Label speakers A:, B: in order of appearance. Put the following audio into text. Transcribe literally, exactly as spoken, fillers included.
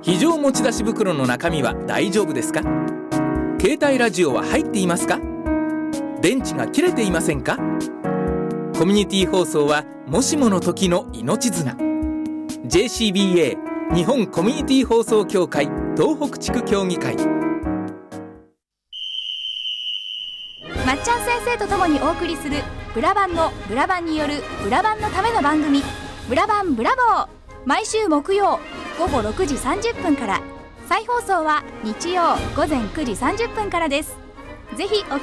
A: 非常持ち出し袋の中身は大丈夫ですか？携帯ラジオは入っていますか？電池が切れていませんか？コミュニティ放送はもしもの時の命綱。 ジェーシービーエー 日本コミュニティ放送協会東北地区協議会。
B: まっちゃん先生とともにお送りするブラバンのブラバンによるブラバンのための番組、ブラバンブラボー。毎週木曜ごごろくじさんじゅっぷんから、再放送は日曜午前くじさんじゅっぷんからです。ぜひお